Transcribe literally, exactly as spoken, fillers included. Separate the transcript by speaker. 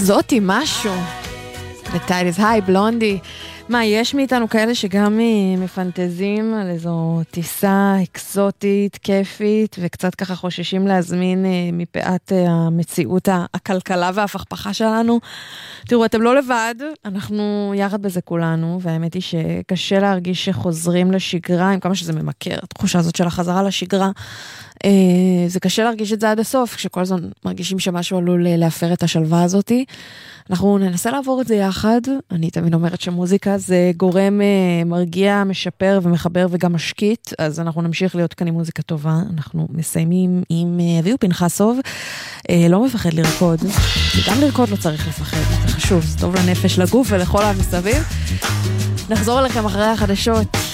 Speaker 1: זאתי משהו. לטייליז, היי בלונדי. מה, יש מאיתנו כאלה שגם מפנטזים על איזו טיסה אקזוטית, כיפית, וקצת ככה חוששים להזמין מפאת המציאות, הכלכלה והפכפכה שלנו. תראו, אתם לא לבד, אנחנו יחד בזה כולנו, והאמת היא שקשה להרגיש שחוזרים לשגרה, עם כמה שזה ממכר, התחושה הזאת של החזרה לשגרה. זה קשה להרגיש את זה עד הסוף, כשכל הזמן מרגישים שמשהו עלול להפר את השלווה הזאת. אנחנו ננסה לעבור את זה יחד. אני תמיד אומרת שמוזיקה זה גורם מרגיע, משפר ומחבר וגם משקיט, אז אנחנו נמשיך להיות כאן עם מוזיקה טובה. אנחנו מסיימים עם אביהו פנחסוב, לא מפחד לרקוד, וגם לרקוד לא צריך לפחד, זה חשוב, זה טוב לנפש, לגוף ולכל המסביב. נחזור אליכם אחרי החדשות.